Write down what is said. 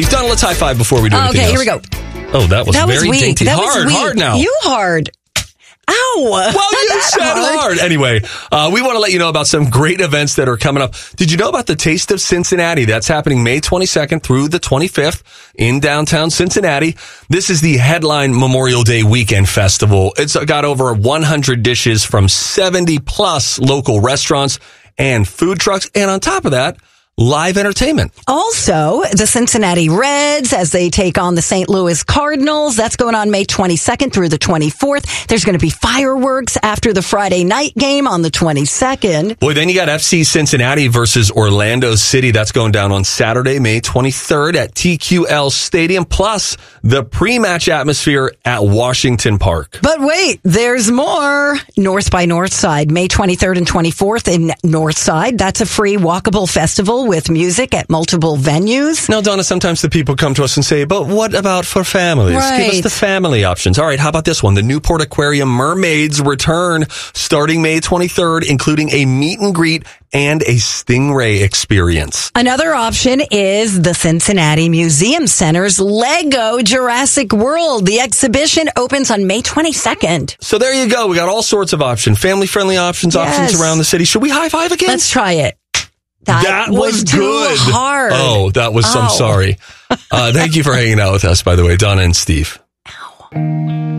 Donna, let's high five before we do anything else. Here we go. Oh, that was very weak. dainty. That was weak. Hard now. You hard. Ow. Well, you said hard. Anyway, we want to let you know about some great events that are coming up. Did you know about the Taste of Cincinnati? That's happening May 22nd through the 25th in downtown Cincinnati. This is the headline Memorial Day weekend festival. It's got over 100 dishes from 70 plus local restaurants and food trucks. And on top of that, live entertainment. Also, the Cincinnati Reds as they take on the St. Louis Cardinals. That's going on May 22nd through the 24th. There's going to be fireworks after the Friday night game on the 22nd. Boy, then you got FC Cincinnati versus Orlando City. That's going down on Saturday, May 23rd at TQL Stadium, plus the pre-match atmosphere at Washington Park. But wait, there's more. North by Northside, May 23rd and 24th in Northside. That's a free walkable festival with music at multiple venues. Now, Donna, sometimes the people come to us and say, but what about for families? Right. Give us the family options. All right, how about this one? The Newport Aquarium Mermaids return starting May 23rd, including a meet and greet and a stingray experience. Another option is the Cincinnati Museum Center's Lego Jurassic World. The exhibition opens on May 22nd. So there you go. We got all sorts of options, family-friendly options, options around the city. Should we high five again? Let's try it. That was good. Too hard. Oh, that was. I'm sorry. Thank you for hanging out with us, by the way, Donna and Steve. Ow.